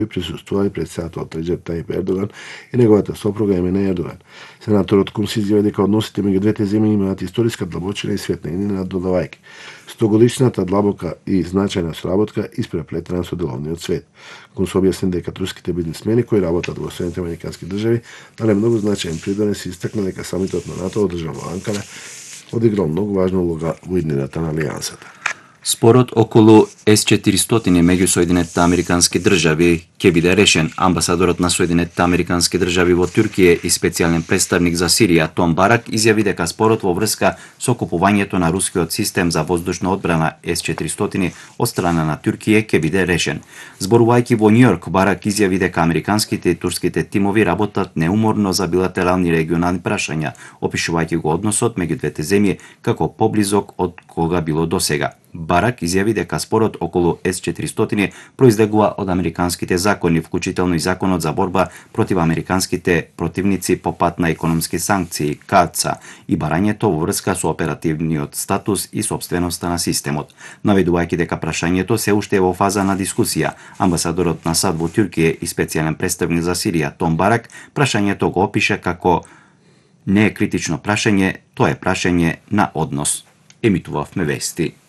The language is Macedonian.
присуствувал и председателот Реджеп Таип Ердоган и неговата сопруга Емине Ердоган. Сенаторот Кунс изјави дека односите меѓу двете земји имаат историска длабочина и светна и наддодавајки. 100-годишната длабока и значајна соработка испреплетена со деловниот свет. Кунс објасни дека турските бизнисмени кои работат во Соединетите американски држави дали многу значаен придонес и истакна дека самитот на НАТО одржан во Анкара одиграл многу важна улога во иднината на алијансата. Спорот околу С-400 меѓу Соединетите американски држави ќе биде решен. Амбасадорот на Соединетите американски држави во Туркија и специјален представник за Сирија Том Барак изјави дека спорот во врска со купувањето на рускиот систем за воздушна одбрана С-400 од страна на Туркија ќе биде решен. Зборувајќи во Њујорк, Барак изјави дека американските и турските тимови работат неуморно за билатерални регионални прашања, опишувајќи го односот меѓу двете земји како поблизок од кога било досега. Барак изјави дека спорот околу С-400 произлегува од американските закони, вклучително и законот за борба против американските противници по пат на економски санкции, КАЦА, и барањето во врска со оперативниот статус и собственоста на системот. Наведувајќи дека прашањето се уште е во фаза на дискусија, амбасадорот на САД во Туркија и специјален представник за Сирија Том Барак прашањето го опише како не е критично прашање, тоа е прашање на однос. Емитувавме вести.